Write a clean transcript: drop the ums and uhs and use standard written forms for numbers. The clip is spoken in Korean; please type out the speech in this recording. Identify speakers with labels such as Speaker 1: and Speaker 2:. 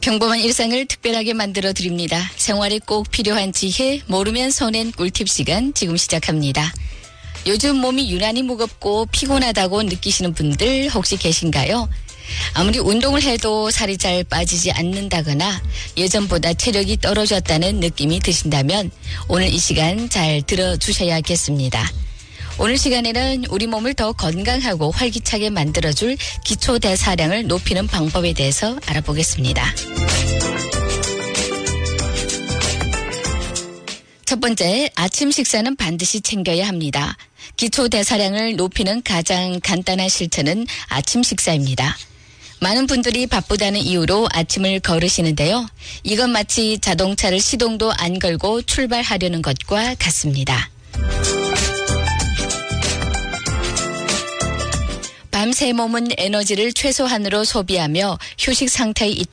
Speaker 1: 평범한 일상을 특별하게 만들어 드립니다. 생활에 꼭 필요한 지혜, 모르면 손엔 꿀팁 시간 지금 시작합니다. 요즘 몸이 유난히 무겁고 피곤하다고 느끼시는 분들 혹시 계신가요? 아무리 운동을 해도 살이 잘 빠지지 않는다거나 예전보다 체력이 떨어졌다는 느낌이 드신다면 오늘 이 시간 잘 들어주셔야겠습니다. 오늘 시간에는 우리 몸을 더 건강하고 활기차게 만들어줄 기초대사량을 높이는 방법에 대해서 알아보겠습니다. 첫 번째, 아침 식사는 반드시 챙겨야 합니다. 기초대사량을 높이는 가장 간단한 실천은 아침 식사입니다. 많은 분들이 바쁘다는 이유로 아침을 거르시는데요. 이건 마치 자동차를 시동도 안 걸고 출발하려는 것과 같습니다. 밤새 몸은 에너지를 최소한으로 소비하며 휴식 상태에 있다